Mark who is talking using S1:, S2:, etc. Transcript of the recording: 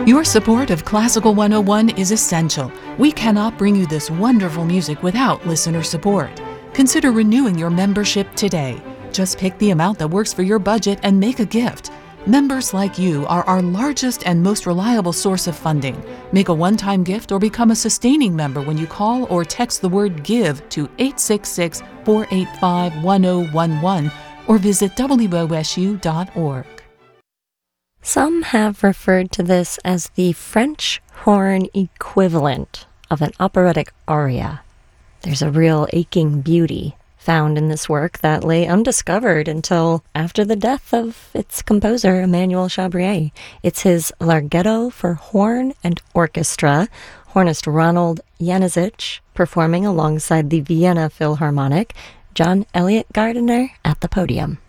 S1: Your support of Classical 101 is essential. We cannot bring you this wonderful music without listener support. Consider renewing your membership today. Just pick the amount that works for your budget and make a gift. Members like you are our largest and most reliable source of funding. Make a one-time gift or become a sustaining member when you call or text the word GIVE to 866-485-1011 or visit wosu.org.
S2: Some have referred to this as the French horn equivalent of an operatic aria. There's a real aching beauty found in this work that lay undiscovered until after the death of its composer, Emmanuel Chabrier. It's his Larghetto for horn and orchestra, hornist Ronald Januszczyk performing alongside the Vienna Philharmonic, John Elliott Gardiner at the podium.